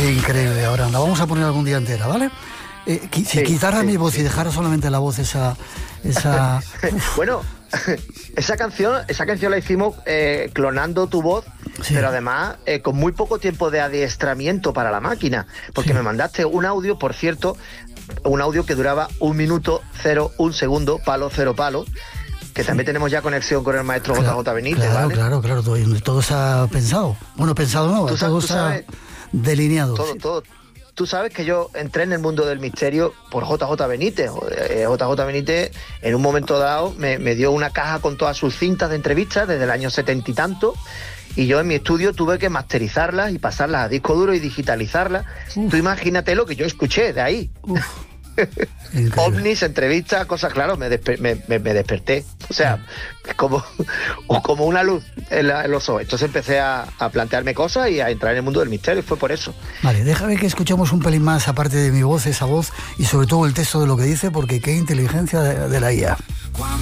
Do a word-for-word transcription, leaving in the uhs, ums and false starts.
Increíble, ahora la vamos a poner algún día entera, ¿vale? Eh, si sí, quitara sí, mi voz sí. y dejara solamente la voz esa... esa... Bueno, esa canción esa canción la hicimos eh, clonando tu voz, sí. pero además eh, con muy poco tiempo de adiestramiento para la máquina, porque sí. me mandaste un audio, por cierto, un audio que duraba un minuto, cero, un segundo, palo, cero, palo, que sí. también tenemos ya conexión con el maestro claro, J J Benítez, claro, ¿vale? Claro, claro, todo, todo está pensado. Bueno, pensado no, ¿Tú todo está delineado. Todo, sí. todo. Tú sabes que yo entré en el mundo del misterio por J J Benítez. J J Benítez en un momento dado me, me dio una caja con todas sus cintas de entrevistas desde el año setenta y tanto, y yo en mi estudio tuve que masterizarlas y pasarlas a disco duro y digitalizarlas. Uf. Tú imagínate lo que yo escuché de ahí. Ovnis, entrevistas, cosas, claro, me, desper- me, me, me desperté. O sea, como, como una luz en, la, en los ojos. Entonces empecé a, a plantearme cosas y a entrar en el mundo del misterio, y fue por eso. Vale, déjame que escuchemos un pelín más, aparte de mi voz, esa voz, y sobre todo el texto de lo que dice, porque qué inteligencia de, de la I A.